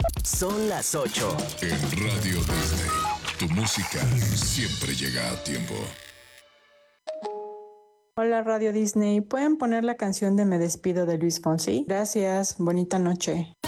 Son las 8. En Radio Disney, tu música siempre llega a tiempo. Hola Radio Disney, ¿pueden poner la canción de Me despido de Luis Fonsi? Gracias, bonita noche.